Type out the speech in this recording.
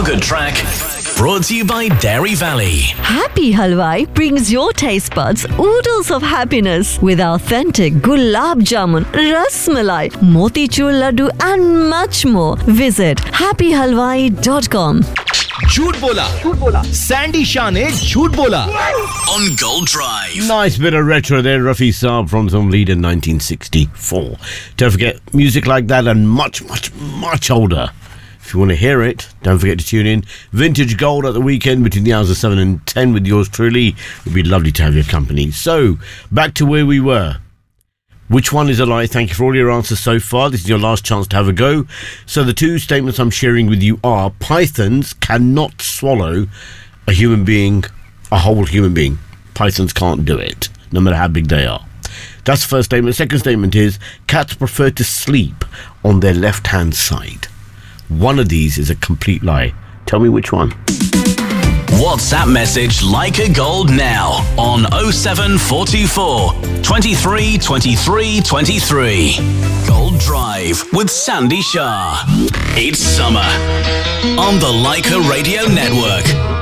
Good Track. Brought to you by Dairy Valley. Happy Halwai brings your taste buds oodles of happiness with authentic gulab jamun, ras malai, motichur laddu and much more. Visit happyhalwai.com. झूठ बोला Sandy Shah ने झूठ बोला On Gold Drive. Nice bit of retro there, Rafi Saab from some lead in 1964. Don't forget, music like that and much, much, much older. If you want to hear it, don't forget to tune in. Vintage Gold at the weekend between the hours of 7 and 10 with yours truly. It would be lovely to have your company. So, back to where we were. Which one is a lie? Thank you for all your answers so far. This is your last chance to have a go. So the two statements I'm sharing with you are: pythons cannot swallow a human being, a whole human being. Pythons can't do it, no matter how big they are. That's the first statement. The second statement is: cats prefer to sleep on their left-hand side. One of these is a complete lie. Tell me which one. WhatsApp message Leica Gold now on 07424 23 23 23. Gold Drive with Sandy Shah. It's summer on the Leica Radio Network.